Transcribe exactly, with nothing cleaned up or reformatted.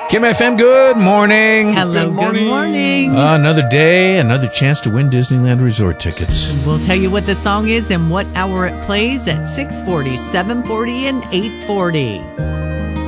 Kim F M, good morning. Hello, Good morning. good morning. Uh, another day, another chance to win Disneyland Resort tickets. We'll tell you what the song is and what hour it plays at six forty, seven forty, and eight forty.